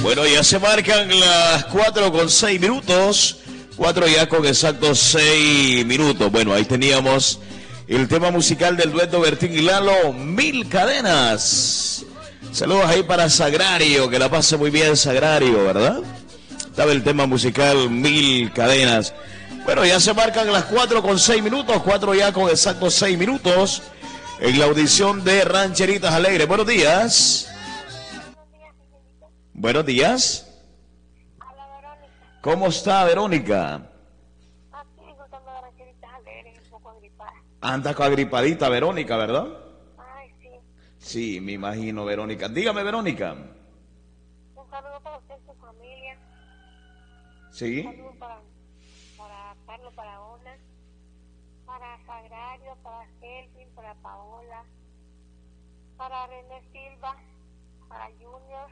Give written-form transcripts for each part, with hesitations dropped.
Bueno, ya se marcan las 4:06. 4 ya con exactos 6 minutos. Bueno, ahí teníamos el tema musical del dueto Bertín y Lalo, Mil Cadenas. Saludos ahí para Sagrario, que la pase muy bien Sagrario, ¿verdad? Estaba el tema musical Mil Cadenas. Bueno, ya se marcan las 4:06. 4 ya con exactos 6 minutos. En la audición de Rancheritas Alegres. Buenos días. Buenos días. Hola, Verónica. ¿Cómo está, Verónica? Aquí disfrutando de Rancheritas Alegres, un poco agripada. Anda agripadita, Verónica, ¿verdad? Ay, sí. Sí, me imagino, Verónica. Dígame, Verónica. Un saludo para usted y su familia. Sí. Un saludo para Carlos Barahona, para Sagrario, para Kelvin, para Paola, para René Silva, para Junior,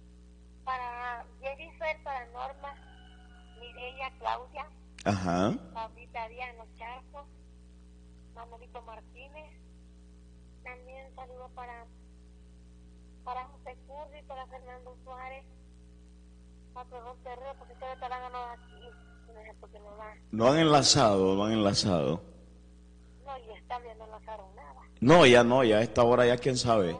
para Jennifer, para Norma, Mireya, Claudia, Ajá. Pablita Díaz, Los Charcos, Manolito Martínez. También saludo para José Curri, para Fernando Suárez, para Pedro Terrero, porque ustedes estarán aquí. No sé por qué no va. No han enlazado, no han enlazado. No, y esta vez no lanzaron nada. No, ya a esta hora ya quién sabe.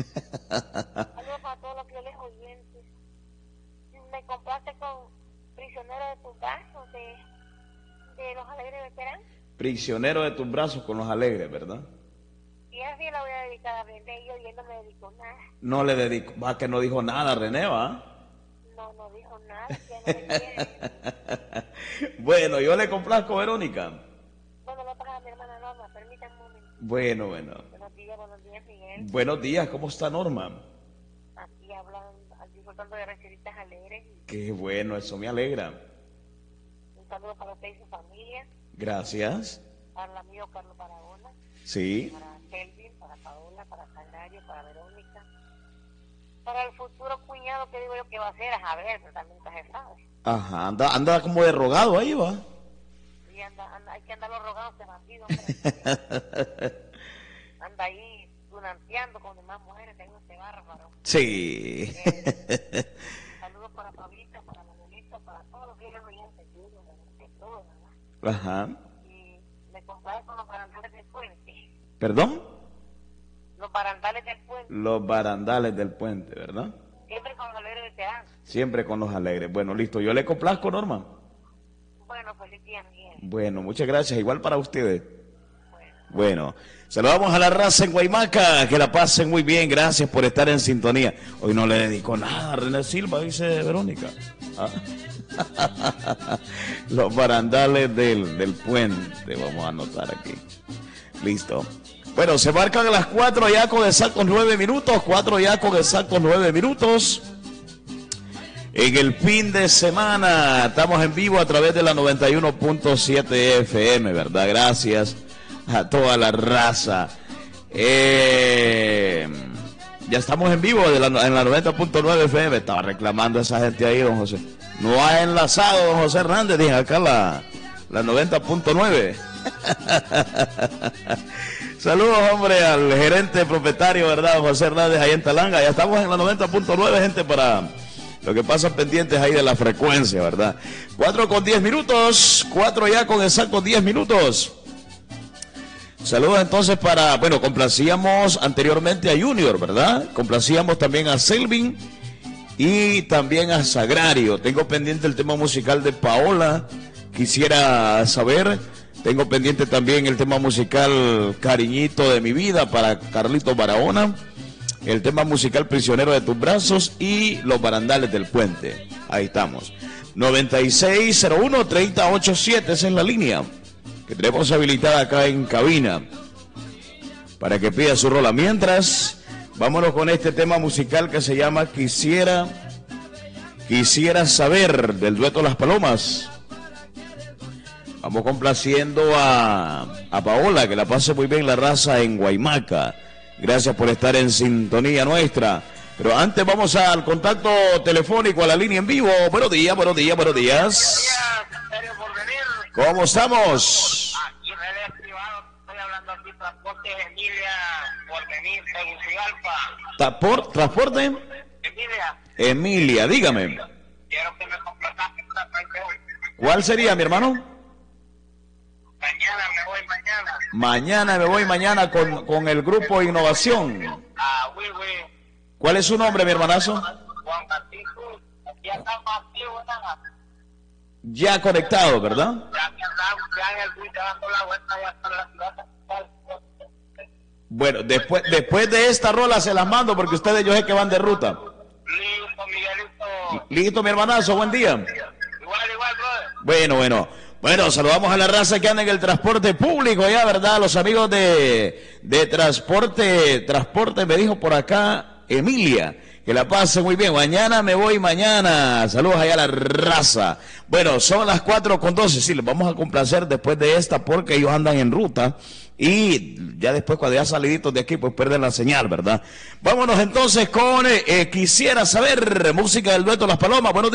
Saludos para todos los fieles oyentes. Me compraste con Prisionero de tus brazos de Los Alegres Veteranos. Prisionero de tus brazos con los alegres, ¿verdad? Y así la voy a dedicar a René y hoy él no me dedicó nada. No le dedico, va que no dijo nada, René, ¿va? No dijo nada, que no me quiere. Bueno, yo le complazco, Verónica. Bueno, lo pasa a mi hermana Norma, permítanme un momento. Bueno. Buenos días, Miguel. Buenos días, ¿cómo está Norma? Aquí hablando, disfrutando de Rancheritas Alegres. Qué bueno, eso me alegra. Un saludo para usted y su familia, Gracias. para el amigo Carlos Barahona, Sí. para Kelvin, para Paola, para Sagrario, para Verónica, para el futuro cuñado que digo yo que va a ser, a ver, pero también nunca se sabe. Ajá, anda como de rogado ahí, va. Y anda, hay que andarlo rogando este bandido, hombre. Anda ahí tunanteando con demás mujeres, tengo este bárbaro. Sí. Saludos para Pablita, para Manuelita, para todos los que ellos oyentes, de todo, ¿verdad? Ajá. Y me complace con los barandales del puente. ¿Perdón? Los barandales del puente, Los barandales del puente, ¿verdad? siempre con los alegres veteranos. Siempre con los alegres. Bueno, listo. Yo le complazco, Norma. Bueno, feliz día, Miguel. Bueno, muchas gracias. Igual para ustedes. Bueno. Bueno, saludamos a la raza en Guaymaca. Que la pasen muy bien. Gracias por estar en sintonía. Hoy no le dedico nada a René Silva, dice Verónica. ¿Ah? Los barandales del puente. Vamos a anotar aquí. Listo. Bueno, se marcan las 4 ya con exactos 9 minutos. 4 ya con exactos 9 minutos. En el fin de semana estamos en vivo a través de la 91.7 FM, ¿verdad? Gracias a toda la raza. Ya estamos en vivo en la 90.9 FM. Estaba reclamando a esa gente ahí, don José. No ha enlazado, don José Hernández, dije acá la 90.9. Saludos, hombre, al gerente propietario, ¿verdad? Don José Hernández, ahí en Talanga. Ya estamos en la 90.9, gente, para lo que pasa pendientes ahí de la frecuencia, ¿verdad? 4:10. 4 ya con exactos 10 minutos. Saludos entonces bueno, complacíamos anteriormente a Junior, ¿verdad? Complacíamos también a Selvin y también a Sagrario. Tengo pendiente el tema musical de Paola, quisiera saber. Tengo pendiente también el tema musical Cariñito de mi vida para Carlito Barahona. El tema musical Prisionero de tus brazos y Los barandales del puente. Ahí estamos. 9601-3087, esa es la línea que tenemos habilitada acá en cabina para que pida su rola. Mientras, vámonos con este tema musical que se llama Quisiera saber, del dueto Las Palomas. Vamos complaciendo a Paola, que la pase muy bien la raza en Guaymaca. Gracias por estar en sintonía nuestra. Pero antes vamos al contacto telefónico, a la línea en vivo. Buenos días. Buenos días, Sergio Porvenir. ¿Cómo estamos? Aquí en el privado, estoy hablando aquí, transporte Emilia Porvenir, Tegucigalpa. ¿Transporte? Emilia. Emilia, dígame. Quiero que me complazcan una parte hoy. ¿Cuál sería, mi hermano? Mañana me voy mañana. Mañana me voy mañana con el grupo Innovación. Oui. ¿Cuál es su nombre, mi hermanazo? Juan Martín Cruz. Ya está activo, nada. Ya conectado, ¿verdad? Ya que andamos, ya en el bus, ya dando la vuelta, ya está la ciudad. Bueno, después de esta rola se las mando porque ustedes yo sé que van de ruta. Listo, Miguelito. Listo, mi hermanazo, buen día. Igual, brother. Bueno, saludamos a la raza que anda en el transporte público ya, ¿verdad? Los amigos de transporte, me dijo por acá Emilia, que la pase muy bien. Mañana me voy, mañana. Saludos allá a la raza. Bueno, son las 4:12, sí, les vamos a complacer después de esta porque ellos andan en ruta y ya después cuando ya saliditos de aquí pues pierden la señal, ¿verdad? Vámonos entonces con Quisiera Saber, música del dueto Las Palomas. Buenos días.